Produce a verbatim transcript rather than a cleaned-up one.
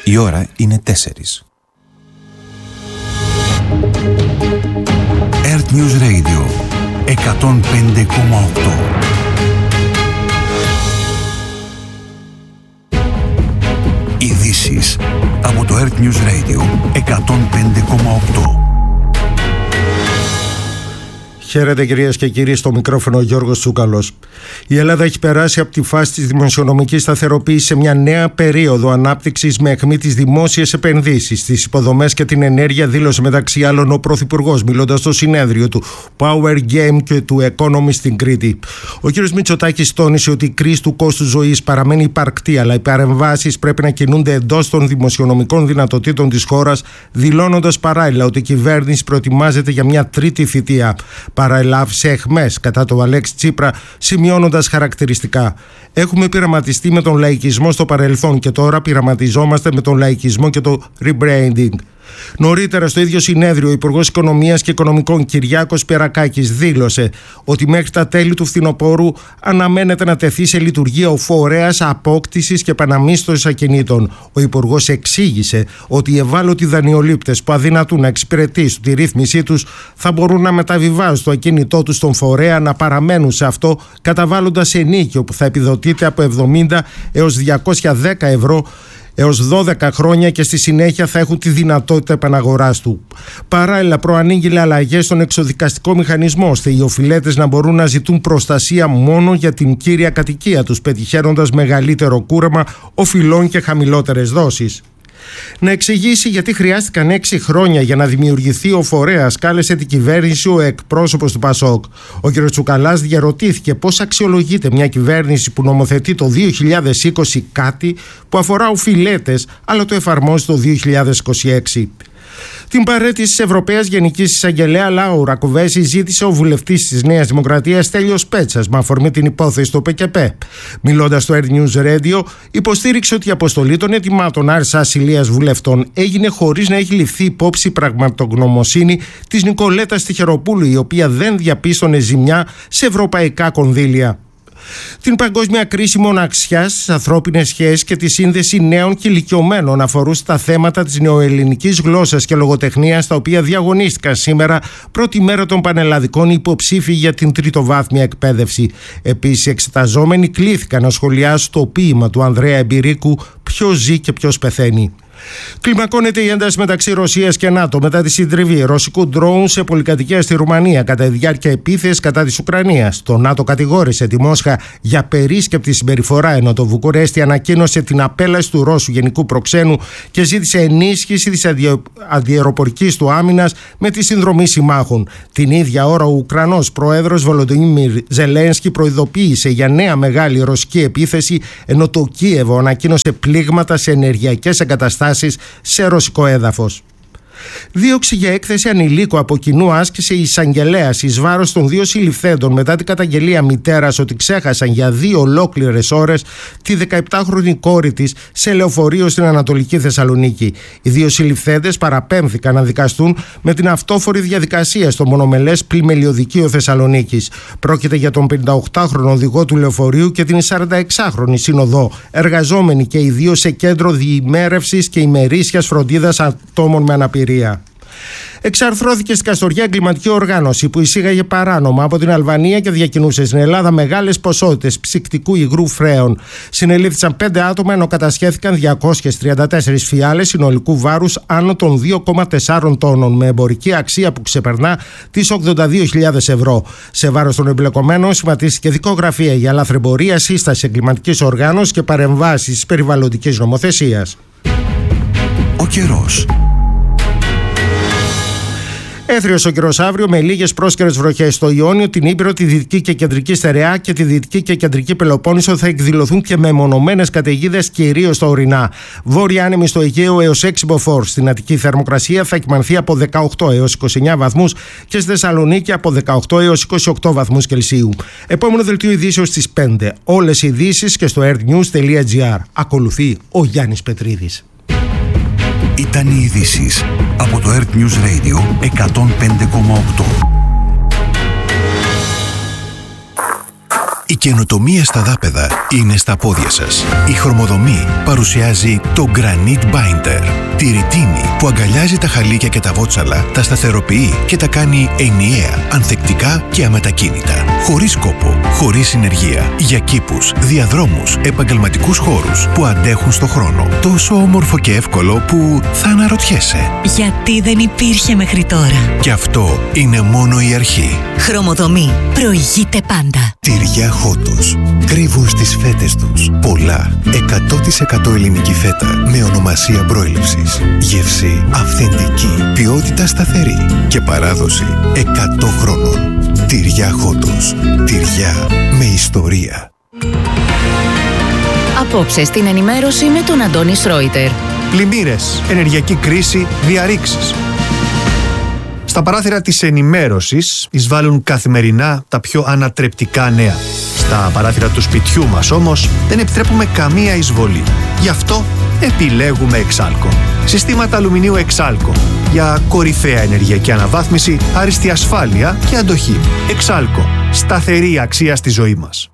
Η ώρα είναι τέσσερις. Earth News Radio εκατόν πέντε κόμμα οκτώ. Ειδήσεις από το Earth News Radio εκατόν πέντε κόμμα οκτώ. Χαίρετε κυρίες και κύριοι, στο μικρόφωνο ο Γιώργος Τσούκαλος. Η Ελλάδα έχει περάσει από τη φάση της δημοσιονομικής σταθεροποίησης σε μια νέα περίοδο ανάπτυξης με αιχμή τις δημόσιες επενδύσεις, στις υποδομές και την ενέργεια, δήλωσε μεταξύ άλλων ο Πρωθυπουργός, μιλώντας στο συνέδριο του Power Game και του Economy στην Κρήτη. Ο κ. Μητσοτάκης τόνισε ότι η κρίση του κόστου ζωής παραμένει υπαρκτή, αλλά οι παρεμβάσεις πρέπει να κινούνται εντός των δημοσιονομικών δυνατοτήτων της χώρας, δηλώνοντας παράλληλα ότι η κυβέρνηση προετοιμάζεται για μια τρίτη θητεία. Παραελάφησε αιχμές κατά το Αλέξη Τσίπρα, σημειώνοντας χαρακτηριστικά: έχουμε πειραματιστεί με τον λαϊκισμό στο παρελθόν και τώρα πειραματιζόμαστε με τον λαϊκισμό και το rebranding. Νωρίτερα στο ίδιο συνέδριο, ο Υπουργός Οικονομίας και Οικονομικών Κυριάκος Περακάκης δήλωσε ότι μέχρι τα τέλη του φθινοπόρου αναμένεται να τεθεί σε λειτουργία ο φορέας απόκτησης και επαναμίσθωσης ακινήτων. Ο Υπουργός εξήγησε ότι οι ευάλωτοι δανειολήπτες που αδυνατούν να εξυπηρετήσουν τη ρύθμισή τους θα μπορούν να μεταβιβάζουν το ακίνητό τους στον φορέα, να παραμένουν σε αυτό καταβάλλοντας ενίκιο που θα επιδοτείται από εβδομήντα έως διακόσια δέκα ευρώ έως δώδεκα χρόνια και στη συνέχεια θα έχουν τη δυνατότητα επαναγοράς του. Παράλληλα, προανήγγειλε αλλαγές στον εξοδικαστικό μηχανισμό, ώστε οι οφειλέτες να μπορούν να ζητούν προστασία μόνο για την κύρια κατοικία τους, πετυχαίνοντας μεγαλύτερο κούρεμα οφειλών και χαμηλότερες δόσεις. Να εξηγήσει γιατί χρειάστηκαν έξι χρόνια για να δημιουργηθεί ο φορέας, κάλεσε την κυβέρνηση ο εκπρόσωπος του Πασόκ. Ο κ. Τσουκαλάς διαρωτήθηκε πώς αξιολογείται μια κυβέρνηση που νομοθετεί το δύο χιλιάδες είκοσι κάτι που αφορά οφειλέτες, αλλά το εφαρμόζει το δύο χιλιάδες είκοσι έξι. Την παραίτηση της Ευρωπαίας Γενικής Εισαγγελέα Λάουρα Κοβέση ζήτησε ο βουλευτής της Νέας Δημοκρατίας Στέλιος Πέτσας με αφορμή την υπόθεση του ΠΚΠ. Μιλώντας στο Earth News Radio, υποστήριξε ότι η αποστολή των ετοιμάτων άρσης ασυλίας βουλευτών έγινε χωρίς να έχει ληφθεί υπόψη η πραγματογνωμοσύνη της Νικολέτας Τιχεροπούλου, η οποία δεν διαπίστωνε ζημιά σε ευρωπαϊκά κονδύλια. Την παγκόσμια κρίση μοναξιάς στις ανθρώπινες σχέσεις και τη σύνδεση νέων και ηλικιωμένων αφορούσε τα θέματα της νεοελληνικής γλώσσας και λογοτεχνίας, τα οποία διαγωνίστηκαν σήμερα, πρώτη μέρα των πανελλαδικών υποψήφοι για την τριτοβάθμια εκπαίδευση. Επίσης, οι εξεταζόμενοι κλήθηκαν να σχολιάσουν το ποίημα του Ανδρέα Εμπειρίκου «Ποιος ζει και ποιος πεθαίνει». Κλιμακώνεται η ένταση μεταξύ Ρωσίας και ΝΑΤΟ μετά τη συντριβή ρωσικού ντρόουν σε πολυκατοικία στη Ρουμανία κατά τη διάρκεια επίθεσης κατά της Ουκρανίας. Το ΝΑΤΟ κατηγόρησε τη Μόσχα για περίσκεπτη συμπεριφορά, ενώ το Βουκουρέστι ανακοίνωσε την απέλαση του Ρώσου γενικού προξένου και ζήτησε ενίσχυση της αντιαεροπορικής του άμυνας με τη συνδρομή συμμάχων. Την ίδια ώρα, ο Ουκρανός πρόεδρος Βολοντιμίρ Ζελένσκι προειδοποίησε για νέα μεγάλη ρωσική επίθεση, ενώ το Κίεβο ανακοίνωσε πλήγματα σε ενεργειακές εγκαταστάσεις σε ρωσικό έδαφος. Δίωξη για έκθεση ανηλίκου από κοινού άσκησε η εισαγγελέας εις βάρος των δύο συλληφθέντων μετά την καταγγελία μητέρας ότι ξέχασαν για δύο ολόκληρες ώρες τη δεκαεπτάχρονη κόρη της σε λεωφορείο στην Ανατολική Θεσσαλονίκη. Οι δύο συλληφθέντες παραπέμφθηκαν να δικαστούν με την αυτόφορη διαδικασία στο μονομελές πλημελιωδικείο Θεσσαλονίκης. Πρόκειται για τον πενηνταοκτάχρονο οδηγό του λεωφορείου και την σαρανταεξάχρονη συνοδό, εργαζόμενοι και οι δύο σε κέντρο διημέρευσης και ημερήσιας φροντίδας ατόμων με αναπηρία. Εξαρθρώθηκε στην Καστοριά εγκληματική οργάνωση που εισήγαγε παράνομα από την Αλβανία και διακινούσε στην Ελλάδα μεγάλες ποσότητες ψυκτικού υγρού φρέων. Συνελήφθησαν πέντε άτομα, ενώ κατασχέθηκαν διακόσιες τριάντα τέσσερις φιάλες συνολικού βάρους άνω των δύο κόμμα τέσσερα τόνων, με εμπορική αξία που ξεπερνά τις ογδόντα δύο χιλιάδες ευρώ. Σε βάρος των εμπλεκομένων σχηματίστηκε δικογραφία για λαθρεμπορία, σύσταση εγκληματικής οργάνωσης και παρεμβάσεις της περιβαλλοντικής νομοθεσίας. Ο καιρός. Έθριος ο καιρός αύριο με λίγες πρόσκαιρες βροχές. Στο Ιόνιο, την Ήπειρο, τη Δυτική και Κεντρική Στερεά και τη Δυτική και Κεντρική Πελοπόννησο θα εκδηλωθούν και μεμονωμένες καταιγίδες, κυρίως στα ορεινά. Βόρεια άνεμη στο Αιγαίο έως έξι μποφόρ. Στην Αττική θερμοκρασία θα εκμανθεί από δεκαοκτώ έως είκοσι εννέα βαθμούς και στη Θεσσαλονίκη από δεκαοκτώ έως είκοσι οκτώ βαθμούς Κελσίου. Επόμενο δελτίο ειδήσεως στις πέντε. Όλες οι ειδήσεις και στο earthnews τελεία gr. Ακολουθεί ο Γιάννης Πετρίδης. Ήταν οι ειδήσεις από το Earth News Radio εκατόν πέντε κόμμα οκτώ. Η καινοτομία στα δάπεδα είναι στα πόδια σας. Η Χρωμοδομή παρουσιάζει το Granite Binder. Τη ρητίνη που αγκαλιάζει τα χαλίκια και τα βότσαλα, τα σταθεροποιεί και τα κάνει ενιαία, ανθεκτικά και αμετακίνητα. Χωρίς κόπο, χωρίς συνεργεία. Για κήπους, διαδρόμους, επαγγελματικούς χώρους που αντέχουν στο χρόνο. Τόσο όμορφο και εύκολο που θα αναρωτιέσαι. Γιατί δεν υπήρχε μέχρι τώρα. Και αυτό είναι μόνο η αρχή. Χρωμοδομή. Προηγείται πάντα. Τυριά Χότος. Κρύβουν στις φέτες τους πολλά. εκατό τοις εκατό ελληνική φέτα με ονομασία προέλευσης. Γεύση αυθεντική. Ποιότητα σταθερή. Και παράδοση εκατό χρόνων. Τυριά Χότος. Τυριά με ιστορία. Απόψε στην ενημέρωση με τον Αντώνη Σρόιτερ. Πλημμύρες, ενεργειακή κρίση, διαρρήξεις. Στα παράθυρα της ενημέρωσης εισβάλλουν καθημερινά τα πιο ανατρεπτικά νέα. Στα παράθυρα του σπιτιού μας όμως δεν επιτρέπουμε καμία εισβολή. Γι' αυτό επιλέγουμε Εξάλκο. Συστήματα αλουμινίου Εξάλκο για κορυφαία ενεργειακή αναβάθμιση, άριστη ασφάλεια και αντοχή. Εξάλκο. Σταθερή αξία στη ζωή μας.